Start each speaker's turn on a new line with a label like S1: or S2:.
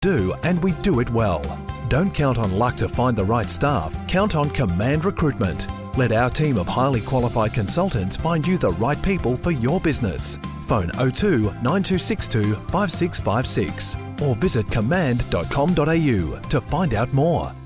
S1: do, and we do it well. Don't count on luck to find the right staff. Count on Command Recruitment. Let our team of highly qualified consultants find you the right people for your business. Phone 02 9262 5656 or visit command.com.au to find out more.